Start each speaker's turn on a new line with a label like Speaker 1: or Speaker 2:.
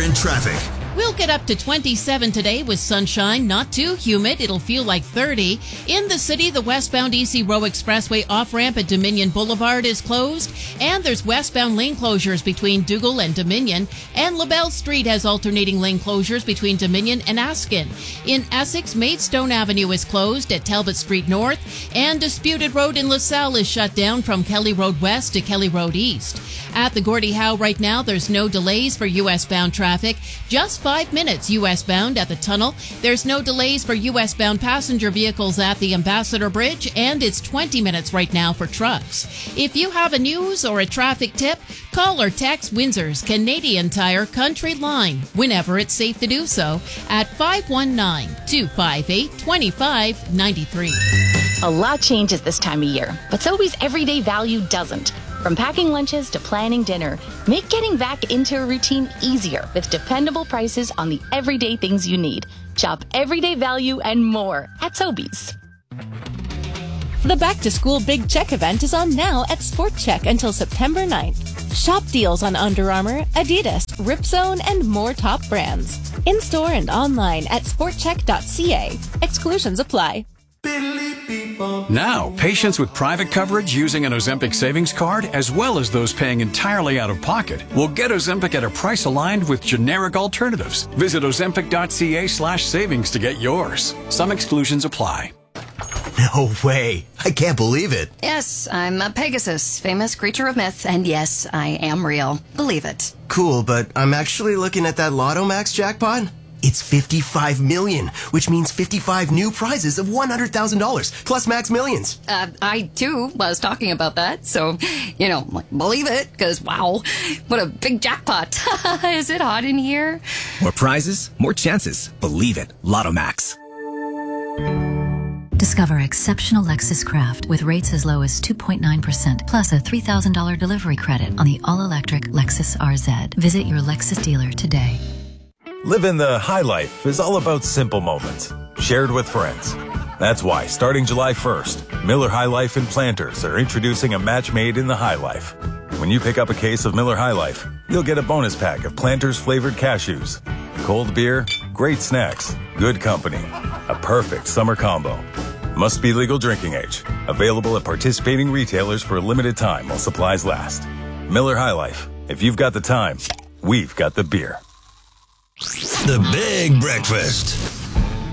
Speaker 1: and traffic.
Speaker 2: We'll get up to 27 today with sunshine, not too humid. It'll feel like 30. In the city, the westbound EC Row Expressway off-ramp at Dominion Boulevard is closed, and there's westbound lane closures between Dougal and Dominion, and LaBelle Street has alternating lane closures between Dominion and Askin. In Essex, Maidstone Avenue is closed at Talbot Street North, and Disputed Road in LaSalle is shut down from Kelly Road West to Kelly Road East. At the Gordie Howe right now, there's no delays for U.S.-bound traffic. Just 5 minutes U.S.-bound at the tunnel. There's no delays for U.S.-bound passenger vehicles at the Ambassador Bridge, and it's 20 minutes right now for trucks. If you have a news or a traffic tip, call or text Windsor's Canadian Tire Country Line, whenever it's safe to do so, at 519-258-2593.
Speaker 3: A lot changes this time of year, but Sobeys everyday value doesn't. From packing lunches to planning dinner, make getting back into a routine easier with dependable prices on the everyday things you need. Shop everyday value and more at Sobeys.
Speaker 4: The Back to School Big Check event is on now at Sport Check until September 9th. Shop deals on Under Armour, Adidas, Ripzone, and more top brands. In-store and online at sportcheck.ca. Exclusions apply.
Speaker 5: Now, patients with private coverage using an Ozempic savings card, as well as those paying entirely out of pocket, will get Ozempic at a price aligned with generic alternatives. Visit ozempic.ca/savings to get yours. Some exclusions apply.
Speaker 1: No way. I can't believe it.
Speaker 6: Yes, I'm a Pegasus, famous creature of myth, and yes, I am real. Believe it.
Speaker 1: Cool, but I'm actually looking at that Lotto Max jackpot. It's 55 million, which means 55 new prizes of $100,000 plus max millions.
Speaker 6: I too was talking about that, so, believe it, because wow, what a big jackpot. Is it hot in here?
Speaker 7: More prizes, more chances. Believe it. Lotto Max.
Speaker 8: Discover exceptional Lexus Craft with rates as low as 2.9% plus a $3,000 delivery credit on the all-electric Lexus RZ. Visit your Lexus dealer today.
Speaker 9: Living the high life is all about simple moments, shared with friends. That's why, starting July 1st, Miller High Life and Planters are introducing a match made in the High Life. When you pick up a case of Miller High Life, you'll get a bonus pack of Planters flavored cashews. Cold beer, great snacks, good company. A perfect summer combo. Must be legal drinking age. Available at participating retailers for a limited time while supplies last. Miller High Life. If you've got the time, we've got the beer.
Speaker 1: The Big Breakfast.